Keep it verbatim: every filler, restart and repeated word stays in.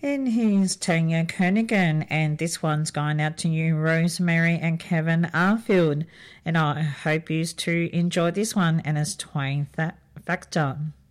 And here's Tanya Kernigan, and this one's going out to you, Rosemary and Kevin Arfield. And I hope you two enjoy this one, and it's Twain Factor.